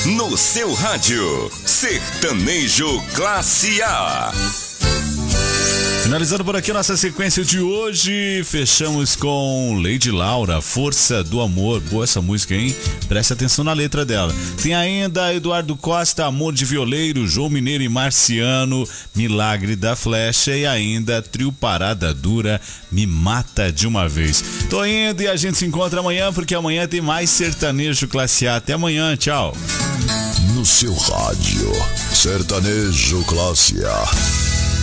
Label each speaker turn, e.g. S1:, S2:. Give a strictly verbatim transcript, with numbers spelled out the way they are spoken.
S1: no seu rádio. Sertanejo Classe A.
S2: Finalizando por aqui a nossa sequência de hoje, fechamos com Lady Laura, Força do Amor. Boa essa música, hein? Preste atenção na letra dela. Tem ainda Eduardo Costa, Amor de Violeiro, João Mineiro e Marciano, Milagre da Flecha e ainda Trio Parada Dura, Me Mata de Uma Vez. Tô indo e a gente se encontra amanhã, porque amanhã tem mais Sertanejo Classe A. Até amanhã, tchau.
S3: No seu rádio, Sertanejo Classe A.